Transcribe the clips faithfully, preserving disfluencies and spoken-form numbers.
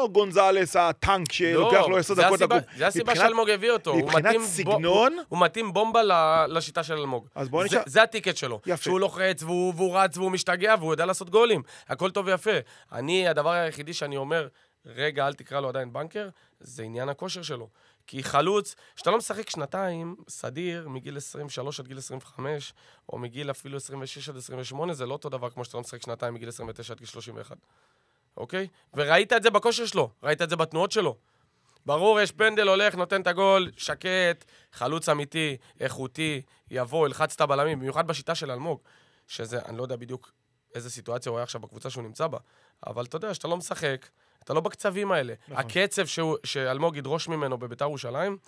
לא גונזלס הטנק שלוקח לו עשר דקות לקום. זה הסיבה שאלמוג הביא אותו. מבחינת סגנון... הוא מתאים בומבה לשיטה של אלמוג. זה הטיקט שלו. שהוא לוחץ, והוא רץ, והוא משתגע, והוא יודע לעשות גולים. הכל טוב ויפה. אני, הדבר היחידי שאני אומר, רגע, אל תקרא לו עדיין בנקר, זה עניין הכושר שלו. כי חלוץ, שאתה לא משחק שנתיים, סדיר, מגיל עשרים ושלוש עד גיל עשרים וחמש, או מגיל אפילו עשרים ושש עד עשרים ושמונה, זה לא אותו דבר כמו שאתה לא משחק שנתיים מגיל עשרים ותשע עד גיל שלושים ואחת. אוקיי? וראית את זה בכושר שלו, ראית את זה בתנועות שלו. ברור, יש פנדל, הולך, נותן את הגול, שקט, חלוץ אמיתי, איכותי, יבוא, ילחץ את הבלמים, במיוחד בשיטה של אלמוג, שזה, אני לא יודע בדיוק איזה סיטואציה הוא היה עכשיו בקבוצה שהוא נמצא בה, אבל אתה יודע, שאתה לא משחק, אתה לא בקצבים האלה. נכון. הקצב שהוא, שאלמוג ידרוש ממנו בביתר ירושלים,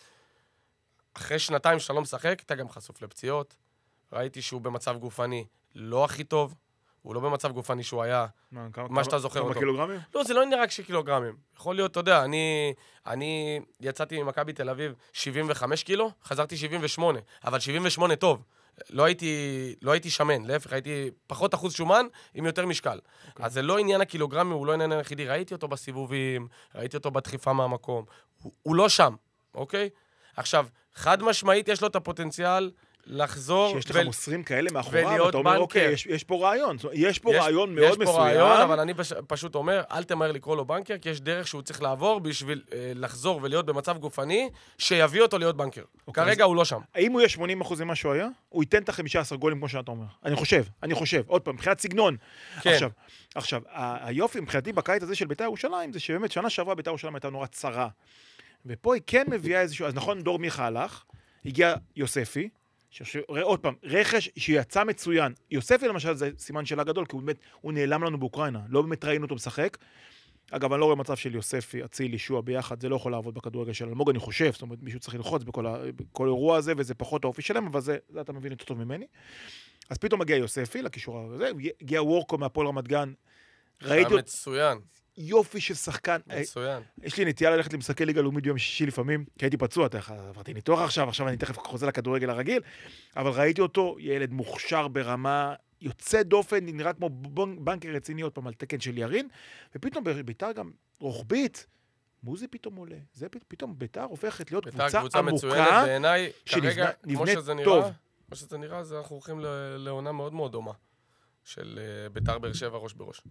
אחרי שנתיים שאתה לא משחק, אתה גם חשוף לפציעות. ראיתי שהוא במצב גופני לא הכי טוב, הוא לא במצב גופני שהוא היה, מה, כמה, מה שאתה זוכר אותו. כמה קילוגרמים? לא, זה לא נראה רק שקילוגרמים. יכול להיות, אתה יודע, אני, אני יצאתי ממכבי תל אביב שבעים וחמש קילו, חזרתי שבעים ושמונה, אבל שבעים ושמונה טוב. לא הייתי, לא הייתי שמן, להפך, הייתי פחות אחוז שומן עם יותר משקל. Okay. אז זה לא עניין הקילוגרמים, הוא לא עניין היחידי. ראיתי אותו בסיבובים, ראיתי אותו בדחיפה מהמקום. הוא, הוא לא שם, אוקיי? עכשיו, חד משמעית יש לו את הפוטנציאל לחזור... שיש לך ו... מוסרים כאלה מאחוריו, ואתה אומר, אוקיי, יש, יש פה רעיון. יש פה יש, רעיון מאוד מסוים. יש פה רעיון, אבל אני פש... פשוט אומר, אל תמהר לקרוא לו בנקר, כי יש דרך שהוא צריך לעבור בשביל אה, לחזור ולהיות במצב גופני, שיביא אותו להיות בנקר. אוקיי, כרגע אז... הוא לא שם. האם הוא יהיה שמונים אחוז ממה שהוא היה? הוא ייתן את ה-חמישה עשר גולים כמו שאתה אומר. אני חושב, אני חושב. עוד פעם, מבחינת סגנון. כן. עכשיו, עכשיו, היופי מבחינתי בקיץ הזה של בית"ר ירושלים, זה שבאמת שנה שעברה בית"ר ירושלים הייתה נורא צרה. ופה היא כן מביאה איזשהו, אז נכון, דור מיכה הלך, הגיע יוספי, עוד פעם, רכש שיצא מצוין. יוספי למשל זה סימן שאלה גדול, כי הוא באמת, הוא נעלם לנו באוקראינה, לא באמת ראינו אותו משחק. אגב, אני לא רואה מצב של יוספי, אצילי, שועה ביחד, זה לא יכול לעבוד בכדורגל של אלמוג, אני חושב, זאת אומרת, מישהו צריך ללחוץ בכל, ה, בכל אירוע הזה, וזה פחות האופי שלהם, אבל זה, זה אתה מבין יותר טוב ממני. אז פתאום מגיע יוספי לקישור הזה, הגיע וורקו מהפועל רמת גן, ראיתי... מצוין. יופי של שחקן. מצוין. יש לי נטייה ללכת למשחקי ליגה לאומית ביום שישי לפעמים, כי הייתי פצוע, עברתי ניתוח עכשיו, עכשיו אני תכף חוזר לכדורגל הרגיל, אבל ראיתי אותו, ילד מוכשר ברמה, יוצא דופן, נראה כמו בנקר רציני עוד פעם על תקן של ירין, ופתאום בית"ר גם רוחבית, מוזי פתאום עולה, זה פתאום בית"ר הופכת להיות קבוצה עמוקה, בעיניי, כרגע, כמו שזה נראה, כמו שזה נראה, אנחנו הולכים לעונה מאוד מאוד דומה, של בית"ר באר שבע ראש בראש.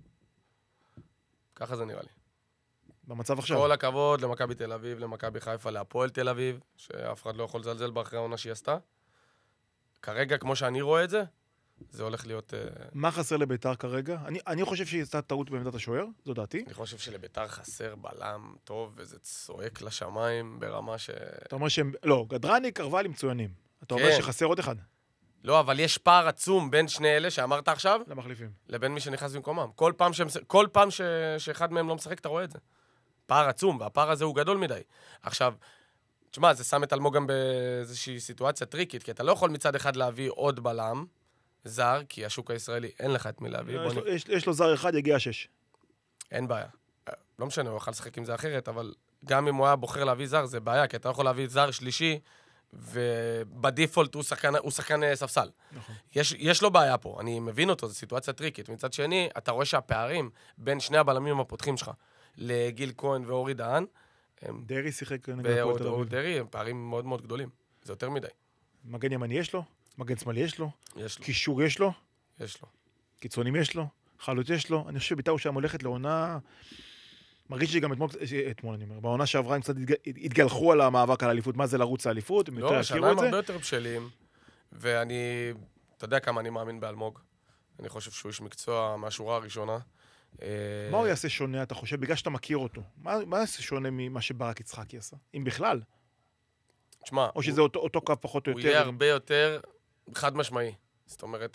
ככה זה נראה לי. במצב עכשיו. כל הכבוד למכבי תל אביב, למכבי חיפה, להפועל תל אביב, שאף אחד לא יכול לזלזל בה אחרי העונה שהיא עשתה. כרגע, כמו שאני רואה את זה, זה הולך להיות... מה חסר לביתר כרגע? אני, אני חושב שהיא עשתה טעות בעמדת השוער, זו דעתי. אני חושב שלביתר חסר בלם טוב, וזה צועק לשמיים ברמה ש... אתה אומר שהם... לא, גדרני קרבה לי מצוינים. אתה אומר שחסר עוד אחד. לא, אבל יש פער עצום בין שני אלה שאמרת עכשיו, למחליפים. לבין מי שנכנס במקומם. כל פעם, שהם, כל פעם ש, שאחד מהם לא משחק, אתה רואה את זה. פער עצום, והפער הזה הוא גדול מדי. עכשיו, תשמע, זה שם את אלמוג גם באיזושהי סיטואציה טריקית, כי אתה לא יכול מצד אחד להביא עוד בלם, זר, כי השוק הישראלי אין לך את מי להביא. יש, לו, יש, יש לו זר אחד, יגיע שש. אין בעיה. לא משנה, הוא יכול לשחק עם זה אחרת, אבל גם אם הוא היה בוחר להביא זר, זה בעיה, כי אתה יכול להביא זר שלישי, ובדיפולט הוא שחקן, הוא שחקן ספסל. נכון. יש, יש לו בעיה פה, אני מבין אותו, זו סיטואציה טריקית. מצד שני, אתה רואה שהפערים בין שני הבלמים הפותחים שלך, לגיל כהן ואורי דהן, דרי שיחק נגד הפועל תל אביב. דרי, הם פערים מאוד מאוד גדולים. זה יותר מדי. מגן ימני יש לו? מגן שמאלי יש לו? יש לו. קישור יש לו? יש לו. קיצונים יש לו? חלוץ יש לו? אני חושב שבית"ר ירושלים הולכת לעונה... מרגיש לי גם אתמול, אתמול אני אומר, בעונה שעברה הם קצת התגלחו על המאבק על האליפות, מה זה לרוץ האליפות, הם יותר יכירו את זה. לא, שנה הרבה יותר בשלים, ואני, אתה יודע כמה אני מאמין באלמוג, אני חושב שהוא איש מקצוע מהשורה הראשונה. מה הוא יעשה שונה, אתה חושב, בגלל שאתה מכיר אותו? מה יעשה שונה ממה שברק יצחקי עשה, אם בכלל? תשמע, או שזה אותו קו פחות או יותר? הוא יהיה הרבה יותר חד משמעי. זאת אומרת,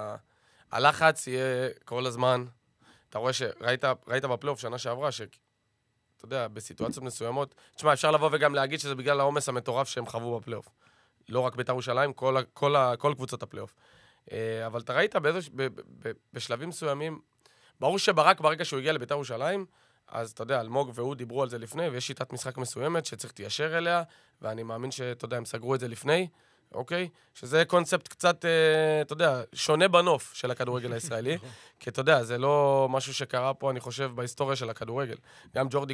הלחץ יהיה כל הזמן, אתה רואה שראית בפלייאוף שנה שעברה, ש... אתה יודע, בסיטואציות מסוימות, תשמע, אפשר לבוא וגם להגיד שזה בגלל העומס המטורף שהם חוו בפלייאוף. לא רק בית"ר ירושלים, כל, כל, כל קבוצות הפלייאוף. אבל אתה ראית באיזוש, ב, ב, ב, בשלבים מסוימים, ברור שברק ברגע שהוא הגיע לבית"ר ירושלים, אז אתה יודע, אלמוג והוא דיברו על זה לפני, ויש שיטת משחק מסוימת שצריך תיישר אליה, ואני מאמין שאתה יודע, הם סגרו את זה לפני, אוקיי? שזה קונספט קצת, אתה יודע, שונה בנוף של הכדורגל הישראלי, כי אתה יודע, זה לא משהו שקרה פה, אני חושב, בהיסטוריה של הכדורגל. גם ג'ורדי